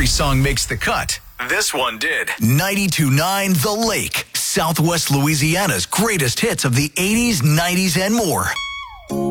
every song makes the cut. This one did. 92.9 The Lake, Southwest Louisiana's greatest hits of the 80s, 90s, and more.